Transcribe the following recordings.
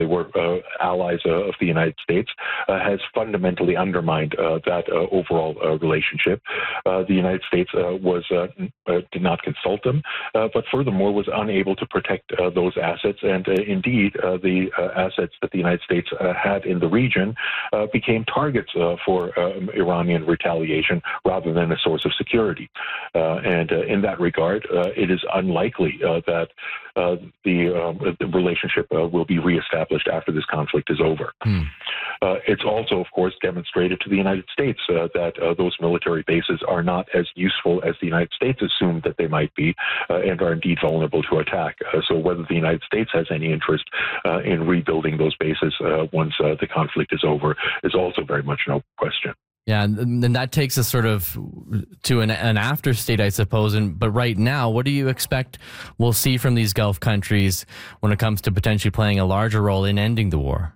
they were allies of the United States, has fundamentally undermined that overall relationship. The United States did not consult them, but furthermore was unable to protect those assets. And indeed, the assets that the United States had in the region became targets for Iranian retaliation rather than a source of security. And in that regard, it is unlikely that the relationship will be reestablished after this conflict is over. It's also, of course, demonstrated to the United States that those military bases are not as useful as the United States assumed that they might be, and are indeed vulnerable to attack. So whether the United States has any interest in rebuilding those bases once the conflict is over is also very much an open question. Yeah, and then that takes us sort of to an after state, I suppose. But right now, what do you expect we'll see from these Gulf countries when it comes to potentially playing a larger role in ending the war?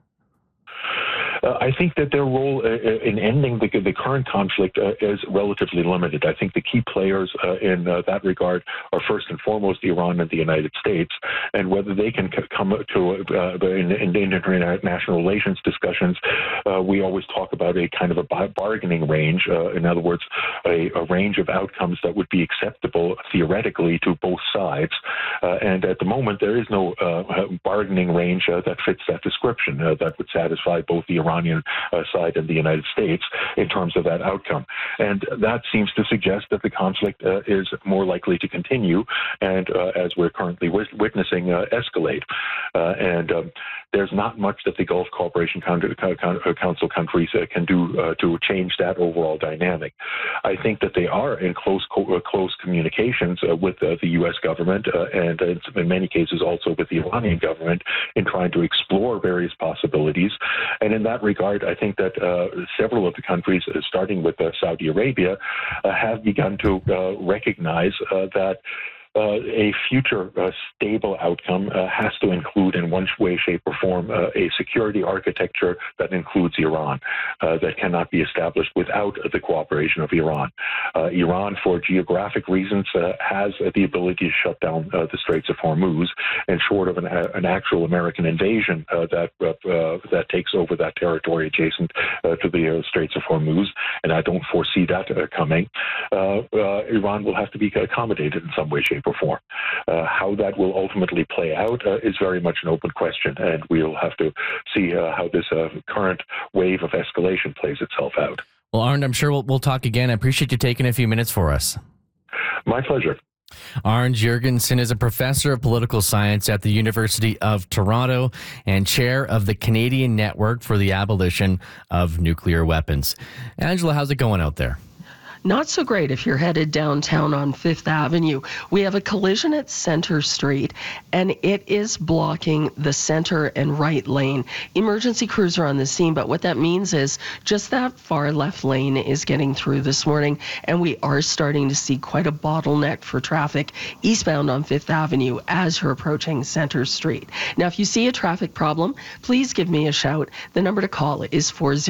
I think that their role in ending the current conflict is relatively limited. I think the key players in that regard are first and foremost Iran and the United States, and whether they can come to in international relations discussions, we always talk about a kind of a bargaining range. In other words, a range of outcomes that would be acceptable theoretically to both sides. And at the moment, there is no bargaining range that fits that description that would satisfy both the Iranian side and the United States in terms of that outcome. And that seems to suggest that the conflict is more likely to continue and, as we're currently witnessing, escalate. And there's not much that the Gulf Cooperation Council countries can do to change that overall dynamic. I think that they are in close communications with the U.S. government and in many cases also with the Iranian government in trying to explore various possibilities. And in that regard, I think that several of the countries, starting with Saudi Arabia, have begun to recognize that a future stable outcome has to include in one way, shape, or form a security architecture that includes Iran, that cannot be established without the cooperation of Iran. Iran, for geographic reasons, has the ability to shut down the Straits of Hormuz, and short of an actual American invasion that takes over that territory adjacent to the Straits of Hormuz, and I don't foresee that coming, Iran will have to be accommodated in some way, shape, or form. How that will ultimately play out is very much an open question, and we'll have to see how this current wave of escalation plays itself out. Well, Arnd, I'm sure we'll talk again. I appreciate you taking a few minutes for us. My pleasure. Arnd Jorgensen is a professor of political science at the University of Toronto and chair of the Canadian Network for the Abolition of Nuclear Weapons. Angela, how's it going out there? Not so great if you're headed downtown on Fifth Avenue. We have a collision at Center Street, and it is blocking the center and right lane. Emergency crews are on the scene, but what that means is just that far left lane is getting through this morning, and we are starting to see quite a bottleneck for traffic eastbound on Fifth Avenue as you're approaching Center Street. Now, if you see a traffic problem, please give me a shout. The number to call is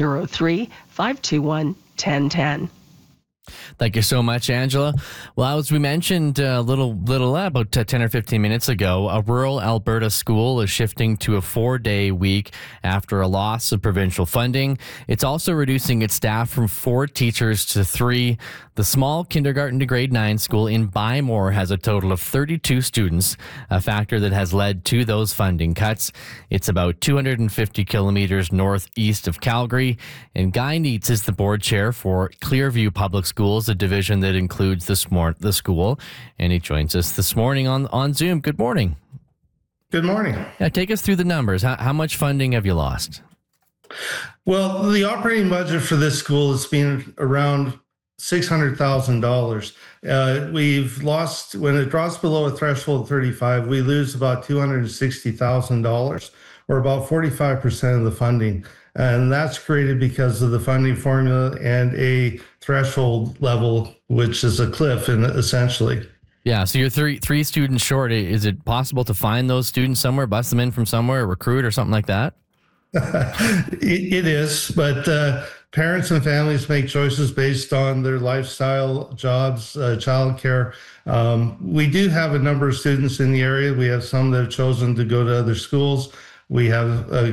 403-521-1010. Thank you so much, Angela. Well, as we mentioned about 10 or 15 minutes ago, a rural Alberta school is shifting to a 4-day week after a loss of provincial funding. It's also reducing its staff from 4 teachers to 3. The small kindergarten to grade 9 school in Bymore has a total of 32 students, a factor that has led to those funding cuts. It's about 250 kilometers northeast of Calgary, and Guy Neitz is the board chair for Clearview Public Schools, a division that includes the school, and he joins us this morning on Zoom. Good morning. Good morning. Yeah, take us through the numbers. How much funding have you lost? Well, the operating budget for this school has been around $600,000. We've lost, when it drops below a threshold of 35, we lose about $260,000, or about 45% of the funding. And that's created because of the funding formula and a threshold level, which is a cliff, essentially. Yeah, so you're three students short. Is it possible to find those students somewhere, bust them in from somewhere, recruit or something like that? It is, but parents and families make choices based on their lifestyle, jobs, childcare. We do have a number of students in the area. We have some that have chosen to go to other schools. We have